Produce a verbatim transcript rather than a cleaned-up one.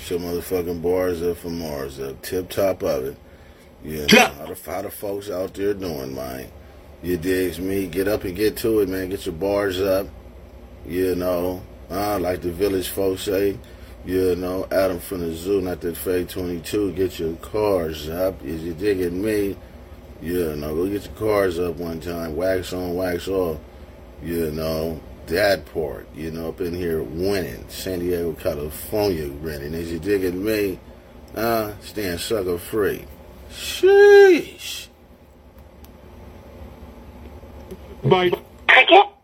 Get your motherfucking bars up from Mars up. Tip top of it. You know, how the, how the folks out there doing, man? You digs me? Get up and get to it, man. Get your bars up. You know, uh, like the village folks say. You know, Adam from the zoo, not that fake twenty-two. Get your cars up. Is you digging me? You know, go get your cars up one time. Wax on, wax off. You know, that part. You know, up in here winning. San Diego, California renting. Is you digging me? Uh, staying sucker free. Sheesh. Bye. Cricket.